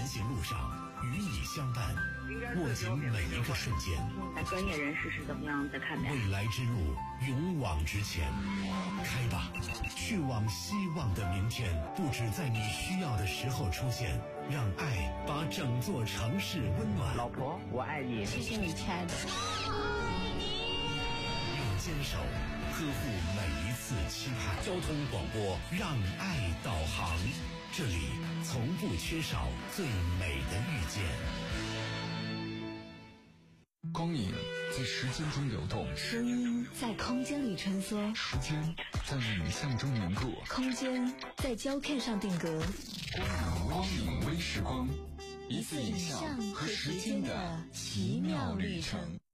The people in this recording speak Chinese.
行路上与你相伴，握紧每一个瞬间。 专业人士是怎么样的看待？ 未来之路勇往直前，开吧，去往希望的明天。不止在你需要的时候出现，让爱把整座城市温暖。 老婆，我爱你。 谢谢你，亲爱的。 用坚守呵护每一次期盼。交通广播，让爱导航，这里从不缺少最美的遇见。 光影在时间中流动， 声音在空间里穿梭， 时间在影像中凝固， 空间在胶片上定格。 光影微时光，一次影像和时间的奇妙旅程。